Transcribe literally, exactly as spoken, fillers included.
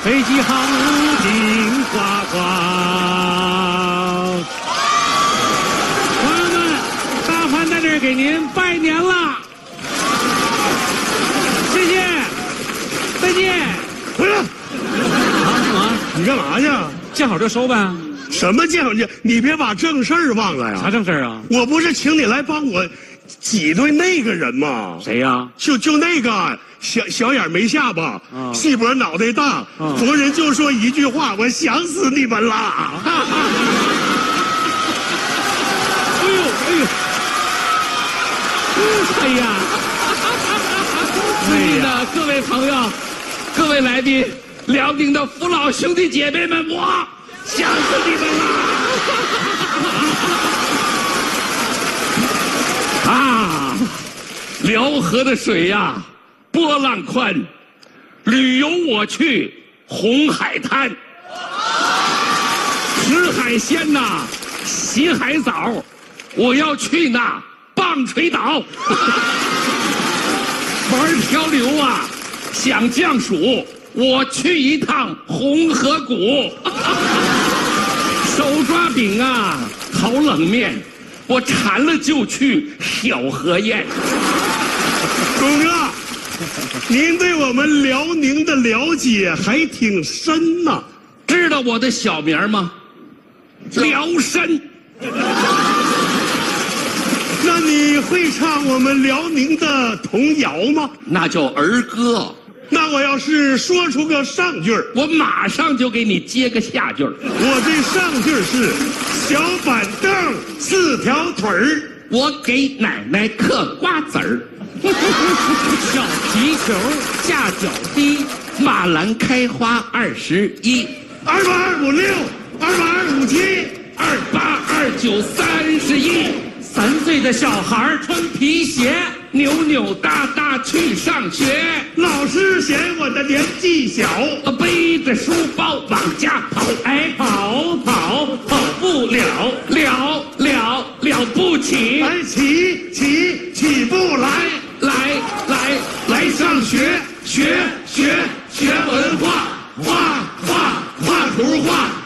飞机航母金花光。朋友们，大凡在这儿给您拜年了，谢谢，再见。 回来！ 啊， 你干嘛去？ 见好就收呗。 什么见好见？你别把正事儿忘了呀！ 啥正事儿啊？ 我不是请你来帮我挤兑那个人吗？ 谁呀？ 就就那个小小眼没下巴， 嗯细脖脑袋大， 嗯逢人就说一句话：我想死你们了！ 哎呦哎呦，哎呀！尊敬的各位朋友、各位来宾、辽宁的父老兄弟姐妹们，我想死你们了！啊，辽河的水呀，波浪宽，旅游我去红海滩，吃海鲜呐，洗海澡，我要去那棒槌岛。玩漂流啊，想降暑，我去一趟红河谷。手抓饼啊，烤冷面，我馋了就去小河宴。 董哥，您对我们辽宁的了解还挺深呐。 知道我的小名吗？辽参。 那你会唱我们辽宁的童谣吗？ 那叫儿歌。 那我要是说出个上句儿， 我马上就给你接个下句儿。 我这上句儿是小板凳四条腿儿， 我给奶奶嗑瓜子儿。小皮球下脚低，马兰开花二十一， 二八二五六，二八二五七， 二八二九三十一。三岁的小孩穿皮鞋，扭扭哒哒去上学。 老师嫌我的年纪小， 背着书包往家跑，哎，跑跑跑不了，了了了不起， 哎，起起起不来， 来来来上学，学学学文化，画画画图画。